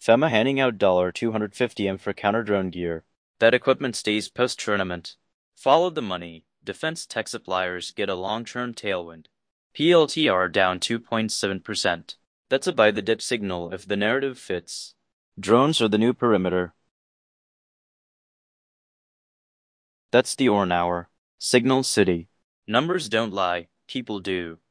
FEMA handing out $250M for counter-drone gear. That equipment stays post-tournament. Follow the money. Defense tech suppliers get a long-term tailwind. PLTR down 2.7%. That's a buy the dip signal if the narrative fits. Drones are the new perimeter. That's the Orn Hour. Signal City. Numbers don't lie, people do.